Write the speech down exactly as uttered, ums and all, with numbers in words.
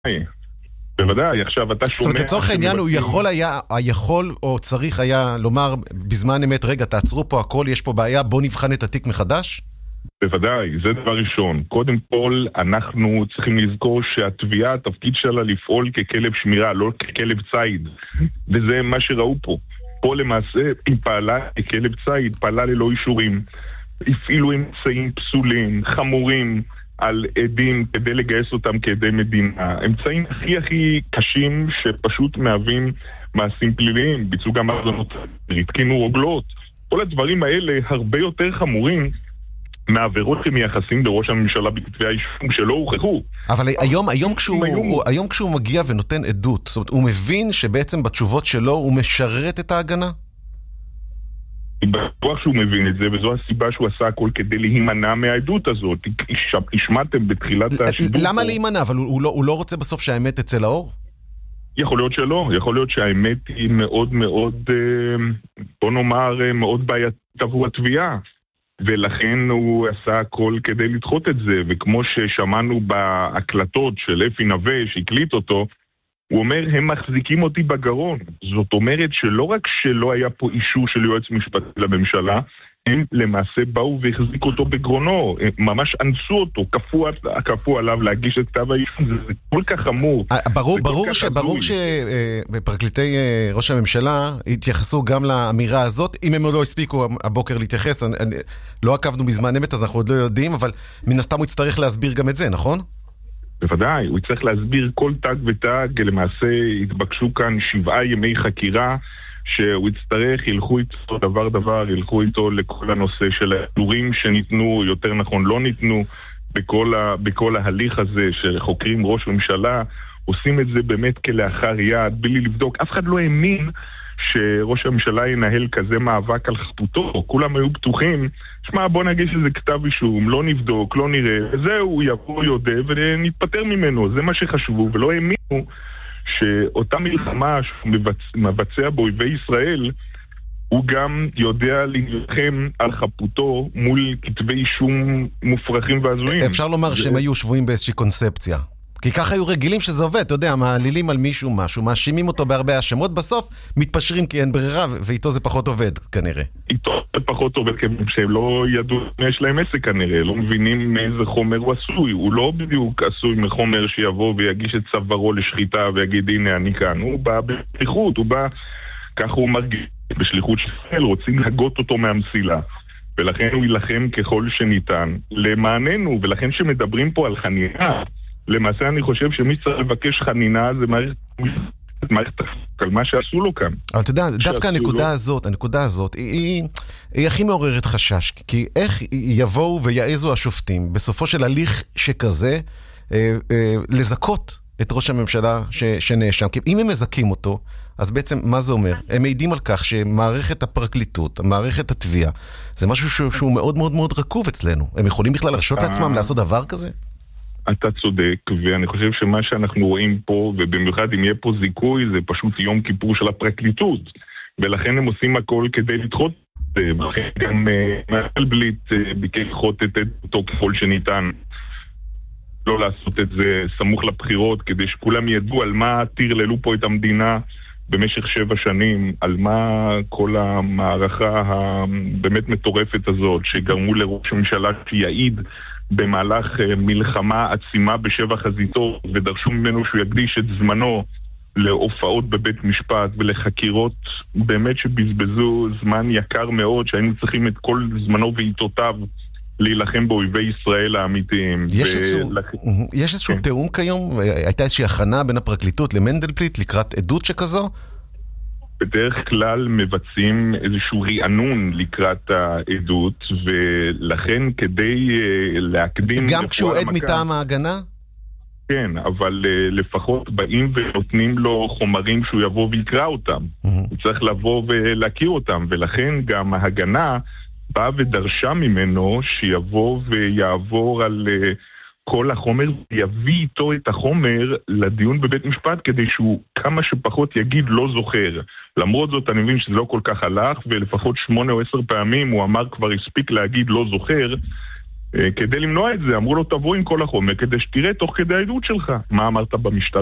בוודאי, עכשיו אתה שומע... זאת אומרת, לצורך העניין הוא יכול היה, היכול או צריך היה לומר בזמן אמת, רגע, תעצרו פה הכל, יש פה בעיה, בוא נבחן את התיק מחדש? בוודאי, זה דבר ראשון. קודם כל, אנחנו צריכים לזכור שהתביעה, התפקיד שלה לפעול ככלב שמירה, לא ככלב צייד. וזה מה שראו פה. פה למעשה היא פעלה ככלב צייד, פעלה ללא אישורים. הפעילו אמצעים פסולים, חמורים, על עדים כדי לגייס אותם כעדי מדינה. אמצעים הכי הכי קשים שפשוט מהווים מעשים פליליים, ביצעו גם האזנות, התקינו רוגלות. כל הדברים האלה הרבה יותר חמורים מהעבירות שמייחסים לראש הממשלה בכתבי האישום שלא הוכחו. אבל היום, היום, כשהוא, הוא, היום כשהוא מגיע ונותן עדות, זאת אומרת, הוא מבין שבעצם בתשובות שלו הוא משרת את ההגנה? אני בטוח שהוא מבין את זה, וזו הסיבה שהוא עשה הכל כדי להימנע מהעדות הזאת. השמעתם בתחילת השידור. למה להימנע? אבל הוא לא, הוא לא רוצה בסוף שהאמת תצא לאור? יכול להיות שלא. יכול להיות שהאמת היא מאוד מאוד, בוא נאמר, מאוד בעייתית עבור התביעה. ולכן הוא עשה הכל כדי לדחות את זה. וכמו ששמענו בהקלטות של אפי נווה שהקליט אותו, הוא אומר, הם מחזיקים אותי בגרון. זאת אומרת שלא רק שלא היה פה אישור של יועץ משפטי לממשלה, הם למעשה באו והחזיקו אותו בגרונו, הם ממש אנסו אותו, כפו, כפו עליו להגיש את כתב האישום, זה, זה כל כך חמור. ברור, ברור, ש, ברור שבפרקליטי ראש הממשלה התייחסו גם לאמירה הזאת, אם הם לא הספיקו הבוקר להתייחס, אני, אני, לא עקבנו בזמן אמת, אז אנחנו עוד לא יודעים, אבל מן הסתם הוא יצטרך להסביר גם את זה, נכון? בוודאי, הוא צריך להסביר כל תג ותג, למעשה התבקשו כאן שבעה ימי חקירה, שהוא יצטרך, ילכו איתו דבר דבר, ילכו איתו לכל הנושא של האישורים שניתנו, יותר נכון לא ניתנו, בכל, ה, בכל ההליך הזה שחוקרים ראש ממשלה, עושים את זה באמת כלאחר יד, בלי לבדוק. אף אחד לא האמין שראש הממשלה ינהל כזה מאבק על חפותו, כולם היו בטוחים, שמע, בוא נגיש איזה כתב אישום, לא נבדוק, לא נראה, וזהו, הוא יבוא יודע ונתפטר ממנו, זה מה שחשבו, ולא האמינו שאותה מלחמה שמבצע באויבי ישראל, הוא גם יודע להילחם על חפותו מול כתבי אישום מופרכים והזויים. אפשר לומר שהם היו שבויים באיזושהי קונספציה. כי ככה היו רגילים שזה עובד, אתה יודע, מעלילים על מישהו משהו, מאשימים אותו בהרבה האשמות, בסוף מתפשרים כי אין ברירה, ואיתו זה פחות עובד, כנראה. איתו זה פחות עובד, כי הם לא ידעו יש להם עסק כנראה, לא מבינים מאיזה חומר הוא עשוי, הוא לא בדיוק עשוי מחומר שיבוא ויגיש את צווארו לשחיטה ויגיד, הנה אני כאן, הוא בא בשליחות, הוא בא, ככה הוא מרגיש בשליחות ישראל, רוצים להגות אותו מהמסילה. ולכן הוא ילחם ככל שניתן למעננו, ולכן שמדברים פה על חנינה, למעשה אני חושב שמי צריך לבקש חנינה זה מערכת, מערכת על מה שעשו לו כאן. אבל אתה יודע, דווקא הנקודה לו... הזאת, הנקודה הזאת, היא, היא, היא הכי מעוררת חשש, כי איך יבואו ויעזו השופטים בסופו של הליך שכזה אה, אה, לזכות את ראש הממשלה ש, שנאשם, כי אם הם מזכים אותו, אז בעצם מה זה אומר? הם מעידים על כך שמערכת הפרקליטות, מערכת התביעה, זה משהו שהוא, שהוא מאוד מאוד מאוד רקוב אצלנו. הם יכולים בכלל לרשות לעצמם לעשות דבר כזה? אתה צודק, ואני חושב שמה שאנחנו רואים פה, ובמיוחד אם יהיה פה זיכוי, זה פשוט יום כיפור של הפרקליטות, ולכן הם עושים הכל כדי לדחות, ולכן גם מנדלבליט ביקש לדחות את אותו ככל שניתן, לא לעשות את זה סמוך לבחירות, כדי שכולם ידעו על מה תרללו פה את המדינה במשך שבע שנים, על מה כל המערכה הבאמת מטורפת הזאת, שגרמו לראש הממשלה שיעיד במהלך מלחמה עצימה בשבע חזיתות, ודרשו ממנו שהוא יקדיש את זמנו להופעות בבית משפט ולחקירות באמת שבזבזו זמן יקר מאוד, שהיינו צריכים את כל זמנו ועיתותיו להילחם באויבי ישראל האמיתיים. יש איזשהו, יש איזשהו תיאום כיום? הייתה איזושהי הכנה בין הפרקליטות למנדלבליט לקראת עדות שכזו? בדרך כלל מבצעים איזשהו רענון לקראת העדות, ולכן כדי להקדים... גם כשהוא עד מטעם ההגנה? כן, אבל לפחות באים ונותנים לו חומרים שהוא יבוא ויקרא אותם. הוא צריך לבוא ולהכיר אותם, ולכן גם ההגנה באה ודרשה ממנו שיבוא ויעבור על כל החומר, יביא איתו את החומר לדיון בבית משפט, כדי שהוא כמה שפחות יגיד לא זוכר. למרות זאת אני מבין שזה לא כל כך הלך, ולפחות שמונה או עשר פעמים הוא אמר כבר הספיק להגיד לא זוכר, כדי למנוע את זה, אמרו לו תבוא עם כל החומר כדי שתראה תוך כדי העדות שלך מה אמרת במשטרה.